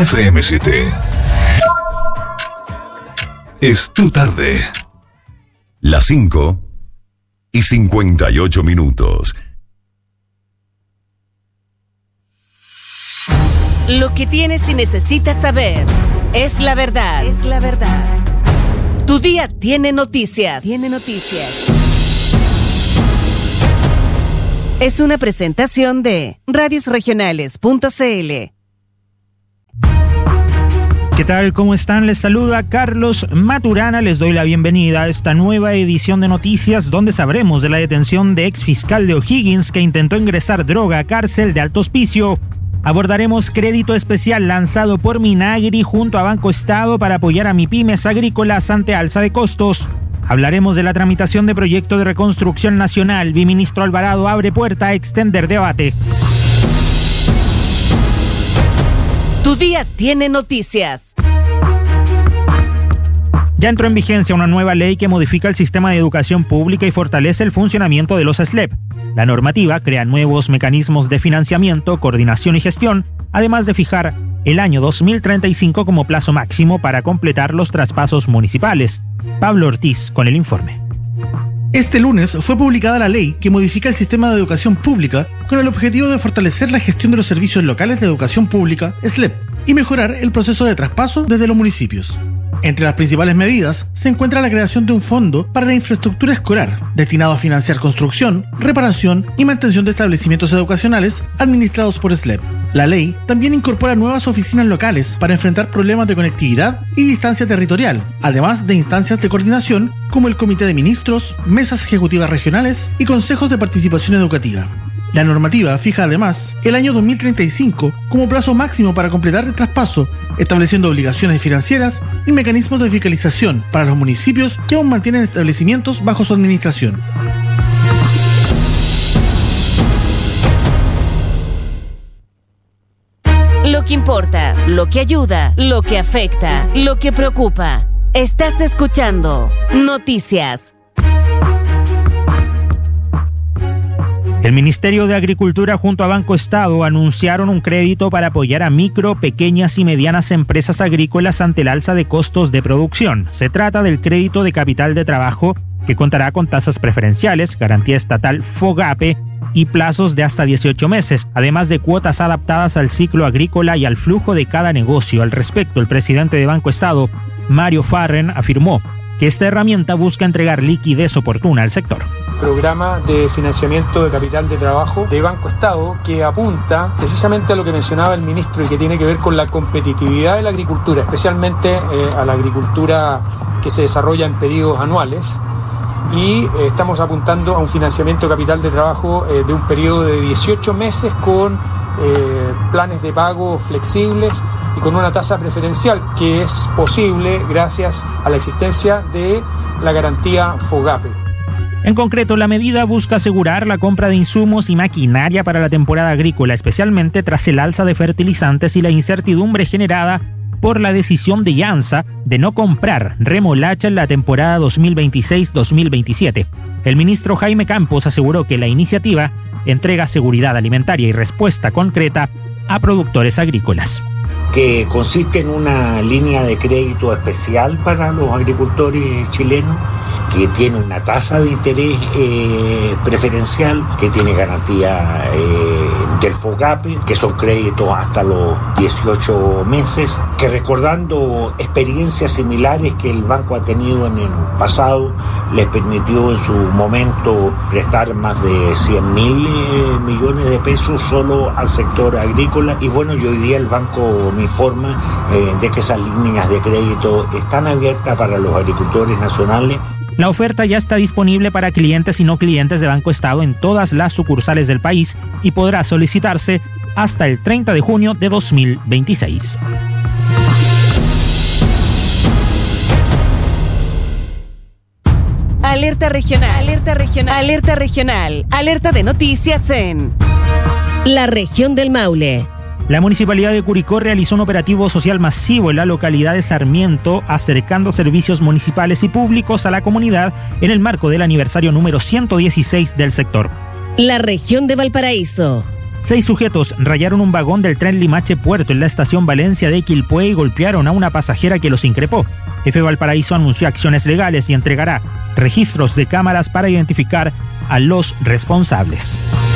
FM 7. Es tu tarde. Las 5:58. Lo que tienes y necesitas saber es la verdad. Es la verdad. Tu día tiene noticias. Es una presentación de radiosregionales.cl. ¿Qué tal? ¿Cómo están? Les saluda Carlos Maturana. Les doy la bienvenida a esta nueva edición de noticias donde sabremos de la detención de exfiscal de O'Higgins que intentó ingresar droga a cárcel de alto hospicio. Abordaremos crédito especial lanzado por Minagri junto a Banco Estado para apoyar a MIPYMES agrícolas ante alza de costos. Hablaremos de la tramitación de proyecto de reconstrucción nacional. Viceministro Alvarado abre puerta a extender debate. Tu día tiene noticias. Ya entró en vigencia una nueva ley que modifica el sistema de educación pública y fortalece el funcionamiento de los SLEP. La normativa crea nuevos mecanismos de financiamiento, coordinación y gestión, además de fijar el año 2035 como plazo máximo para completar los traspasos municipales. Pablo Ortiz con el informe. Este lunes fue publicada la ley que modifica el sistema de educación pública con el objetivo de fortalecer la gestión de los servicios locales de educación pública, SLEP, y mejorar el proceso de traspaso desde los municipios. Entre las principales medidas se encuentra la creación de un fondo para la infraestructura escolar, destinado a financiar construcción, reparación y mantención de establecimientos educacionales administrados por SLEP. La ley también incorpora nuevas oficinas locales para enfrentar problemas de conectividad y distancia territorial, además de instancias de coordinación como el Comité de Ministros, mesas ejecutivas regionales y consejos de participación educativa. La normativa fija además el año 2035 como plazo máximo para completar el traspaso, estableciendo obligaciones financieras y mecanismos de fiscalización para los municipios que aún mantienen establecimientos bajo su administración. Lo que importa, lo que ayuda, lo que afecta, lo que preocupa. Estás escuchando Noticias. El Ministerio de Agricultura junto a Banco Estado anunciaron un crédito para apoyar a micro, pequeñas y medianas empresas agrícolas ante el alza de costos de producción. Se trata del crédito de capital de trabajo que contará con tasas preferenciales, garantía estatal FOGAPE y plazos de hasta 18 meses, además de cuotas adaptadas al ciclo agrícola y al flujo de cada negocio. Al respecto, el presidente de Banco Estado, Mario Farren, afirmó que esta herramienta busca entregar liquidez oportuna al sector. Programa de financiamiento de capital de trabajo de Banco Estado que apunta precisamente a lo que mencionaba el ministro y que tiene que ver con la competitividad de la agricultura, especialmente a la agricultura que se desarrolla en periodos anuales. Y estamos apuntando a un financiamiento de capital de trabajo de un periodo de 18 meses con planes de pago flexibles y con una tasa preferencial que es posible gracias a la existencia de la garantía FOGAPE. En concreto, la medida busca asegurar la compra de insumos y maquinaria para la temporada agrícola, especialmente tras el alza de fertilizantes y la incertidumbre generada por la decisión de IANSA de no comprar remolacha en la temporada 2026-2027. El ministro Jaime Campos aseguró que la iniciativa entrega seguridad alimentaria y respuesta concreta a productores agrícolas. Que consiste en una línea de crédito especial para los agricultores chilenos, que tiene una tasa de interés preferencial, que tiene garantía del FOGAPE, que son créditos hasta los 18 meses, que recordando experiencias similares que el banco ha tenido en el pasado, les permitió en su momento prestar más de 100.000 millones de pesos solo al sector agrícola. Y bueno, y hoy día el banco me informa de que esas líneas de crédito están abiertas para los agricultores nacionales. La oferta ya está disponible para clientes y no clientes de Banco Estado en todas las sucursales del país y podrá solicitarse hasta el 30 de junio de 2026. Alerta regional, alerta regional, alerta regional, alerta de noticias en la región del Maule. La Municipalidad de Curicó realizó un operativo social masivo en la localidad de Sarmiento, acercando servicios municipales y públicos a la comunidad en el marco del aniversario número 116 del sector. La región de Valparaíso. 6 sujetos rayaron un vagón del tren Limache Puerto en la estación Valencia de Quilpué y golpearon a una pasajera que los increpó. EFE Valparaíso anunció acciones legales y entregará registros de cámaras para identificar a los responsables.